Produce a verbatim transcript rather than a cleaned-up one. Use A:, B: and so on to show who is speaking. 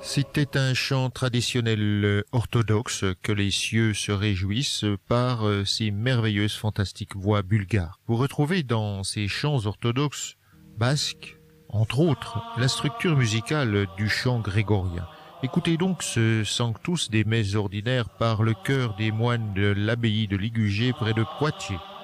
A: C'était un chant traditionnel orthodoxe que les cieux se réjouissent par ces merveilleuses fantastiques voix bulgares. Vous retrouvez dans ces chants orthodoxes basques, entre autres, la structure musicale du chant grégorien. Écoutez donc ce Sanctus des messes ordinaires par le chœur des moines de l'abbaye de Ligugé près de Poitiers.